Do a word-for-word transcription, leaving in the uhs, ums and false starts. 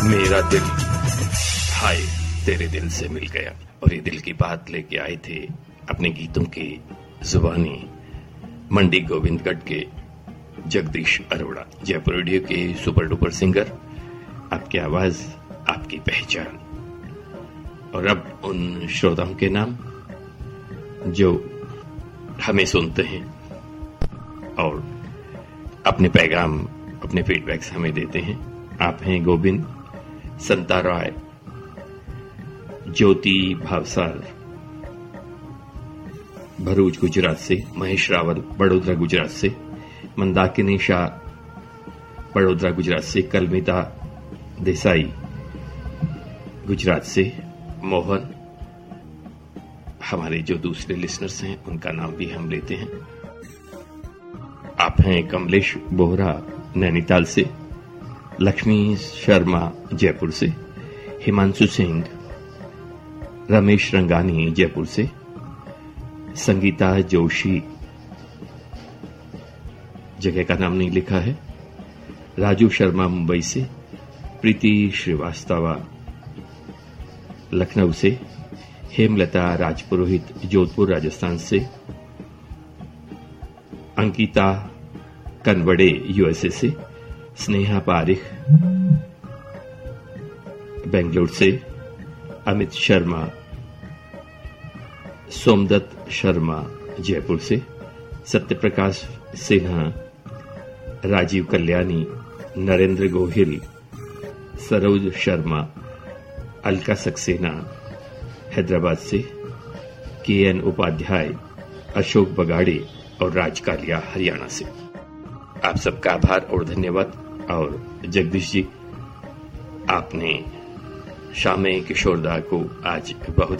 मेरा दिल हाय तेरे दिल से मिल गया। और ये दिल की बात लेके आए थे अपने गीतों की जुबानी मंडी गोविंदगढ़ के जगदीश अरोड़ा, जयपुर रेडियो के सुपर डुपर सिंगर। आपकी आवाज आपकी पहचान। और अब उन श्रोताओं के नाम जो हमें सुनते हैं और अपने पैगाम अपने फीडबैक्स हमें देते हैं। आप हैं गोविंद, संता राय, ज्योति भावसार भरूच गुजरात से, महेश रावल बड़ोदरा गुजरात से, मंदाकिनी शाह बड़ोदरा गुजरात से, कलमिता देसाई गुजरात से, मोहन। हमारे जो दूसरे लिसनर्स हैं उनका नाम भी हम लेते हैं। आप हैं कमलेश बोहरा नैनीताल से, लक्ष्मी शर्मा जयपुर से, हिमांशु सिंह, रमेश रंगानी जयपुर से, संगीता जोशी, जगह का नाम नहीं लिखा है, राजू शर्मा मुंबई से, प्रीति श्रीवास्तवा लखनऊ से, हेमलता राजपुरोहित जोधपुर राजस्थान से, अंकिता कनवड़े यूएसए से, स्नेहा पारिख बेंगलुरु से, अमित शर्मा, सोमदत्त शर्मा जयपुर से, सत्यप्रकाश सिन्हा, राजीव कल्याणी, नरेंद्र गोहिल, सरोज शर्मा, अलका सक्सेना हैदराबाद से, के एन उपाध्याय, अशोक बगाड़े और राज कालिया हरियाणा से। आप सबका आभार और धन्यवाद। और जगदीश जी, आपने शामे किशोरदा को आज बहुत